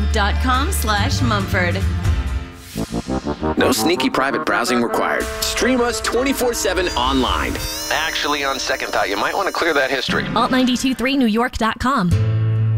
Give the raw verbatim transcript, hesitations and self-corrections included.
youtube.com slash Mumford. No sneaky private browsing required. Stream us twenty-four seven online. Actually, on second thought, you might want to clear that history. alt nine two three new york dot com.